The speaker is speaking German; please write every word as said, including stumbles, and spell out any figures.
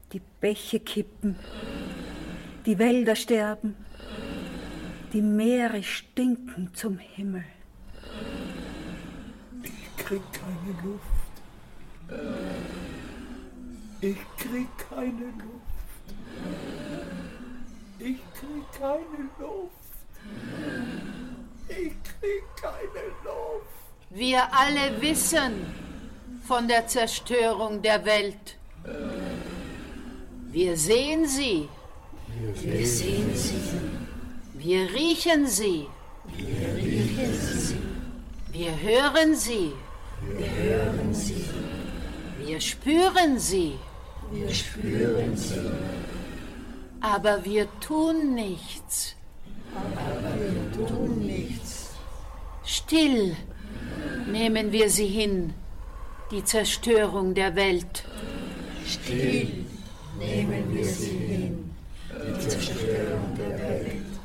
Die Bäche kippen, die Wälder sterben, die Meere stinken zum Himmel. Ich krieg keine Luft. Ich krieg keine Luft. Ich krieg keine Luft. Ich krieg keine Luft. Wir alle wissen von der Zerstörung der Welt. Wir sehen sie. Wir sehen sie. Wir riechen sie. Wir riechen sie. Wir hören sie. Wir hören sie. Wir spüren sie. Wir spüren sie. Aber wir tun nichts. Aber wir tun nichts. Still nehmen wir sie hin, die Zerstörung der Welt. Still nehmen wir sie hin, die Zerstörung der Welt.